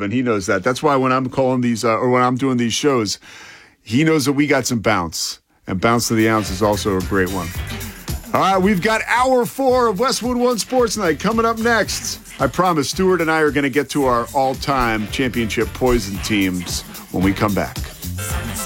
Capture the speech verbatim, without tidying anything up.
Evan. He knows that. That's why when I'm calling these, uh, or when I'm doing these shows, he knows that we got some bounce. And Bounce to the Ounce is also a great one. All right, we've got hour four of Westwood One Sports Night coming up next. I promise Stuart and I are going to get to our all-time championship poison teams when we come back.